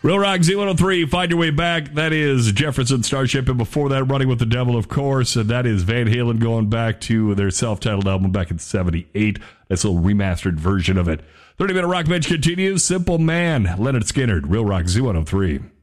Real Rock Z103, Find Your Way Back. That is Jefferson Starship. And before that, Running with the Devil, of course. And that is Van Halen going back to their self-titled album back in 78. That's a little remastered version of it. 30-minute rock bench continues. Simple Man, Leonard Skinner, Real Rock Z103.